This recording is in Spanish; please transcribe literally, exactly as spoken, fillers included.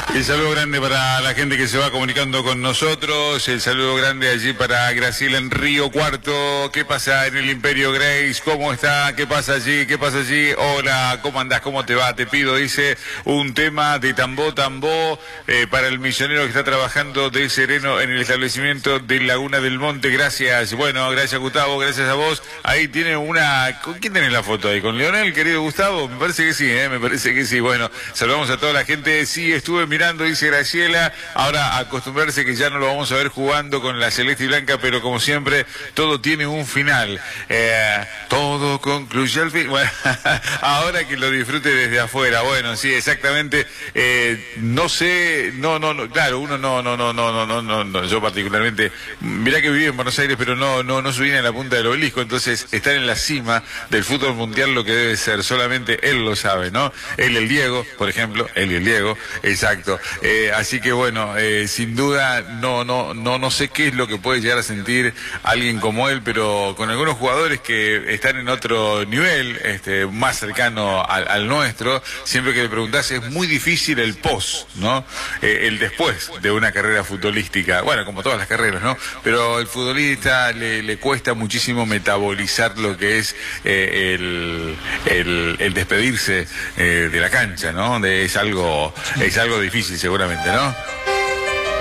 El saludo grande para la gente que se va comunicando con nosotros, el saludo grande allí para Graciela en Río Cuarto. ¿Qué pasa en el Imperio Grace? ¿Cómo está? ¿Qué pasa allí? ¿Qué pasa allí? Hola, ¿cómo andás? ¿Cómo te va? Te pido, dice, un tema de Tambó Tambó eh, para el misionero que está trabajando de sereno en el establecimiento de Laguna del Monte. Gracias. Bueno, gracias Gustavo, gracias a vos. Ahí tiene una... ¿Con quién tenés la foto ahí? ¿Con Leonel, querido Gustavo? Me parece que sí, ¿eh? Me parece que sí. Bueno, saludamos a toda la gente. Sí, estuve mirando, dice Graciela. Ahora acostumbrarse que ya no lo vamos a ver jugando con la celeste y blanca, pero como siempre, todo tiene un final. Eh, todo concluye al fin. Bueno, ahora que lo disfrute desde afuera. Bueno, sí, exactamente. Eh, no sé, no, no, no, claro, uno no, no, no, no, no, no, no, no, yo particularmente, mirá que viví en Buenos Aires, pero no, no, no subí en la punta del obelisco, entonces estar en la cima del fútbol mundial lo que debe ser, solamente él lo sabe, ¿no? Él y el Diego, por ejemplo, él y el Diego, exacto. Eh, así que bueno, eh, sin duda, no, no, no, no sé qué es lo que puede llegar a sentir alguien como él, pero con algunos jugadores que están en otro nivel, este, más cercano al, al nuestro, siempre que le preguntás es muy difícil el post, ¿no? Eh, el después de una carrera futbolística, bueno, como todas las carreras, ¿no? Pero el futbolista le, le cuesta muchísimo metabolizar lo que es eh, el, el, el despedirse eh, de la cancha, ¿no? De, es algo, es algo difícil seguramente, ¿no?